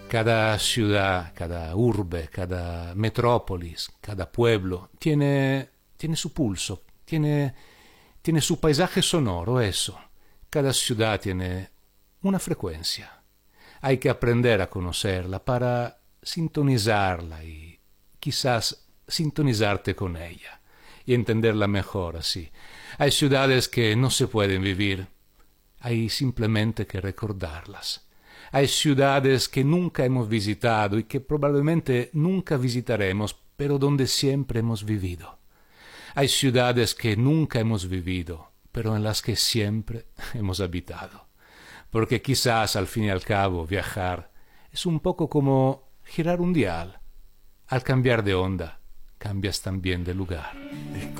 Cada ciudad, cada urbe, cada metrópolis, cada pueblo tiene su pulso, tiene su paisaje sonoro, eso. Cada ciudad tiene una frecuencia. Hay que aprender a conocerla para sintonizarla y quizás sintonizarte con ella y entenderla mejor así. Hay ciudades que no se pueden vivir, hay simplemente que recordarlas. Hay ciudades que nunca hemos visitado y que probablemente nunca visitaremos, pero donde siempre hemos vivido. Hay ciudades que nunca hemos vivido, pero en las que siempre hemos habitado. Porque quizás al fin y al cabo viajar es un poco como girar un dial. Al cambiar de onda, cambias también de lugar.